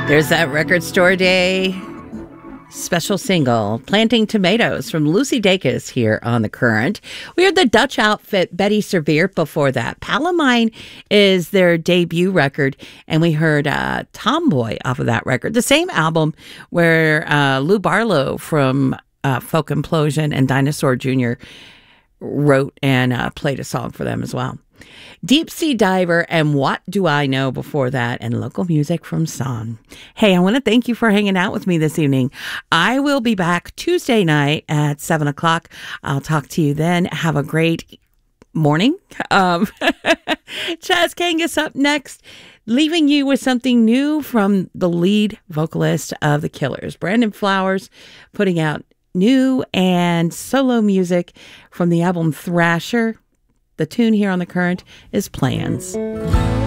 There's that Record Store Day special single, Planting Tomatoes, from Lucy Dacus here on The Current. We heard the Dutch outfit Betty Serveert before that. Palomine is their debut record, and we heard Tomboy off of that record. The same album where Lou Barlow from Folk Implosion and Dinosaur Jr. wrote and played a song for them as well. Deep Sea Diver and What Do I Know before that, and local music from Song. Hey, I want to thank you for hanging out with me this evening. I will be back Tuesday night at 7 o'clock. I'll talk to you then. Have a great morning. Chaz Kangas up next, leaving you with something new from the lead vocalist of The Killers, Brandon Flowers, putting out new and solo music from the album Thrasher. The tune here on The Current is Plans.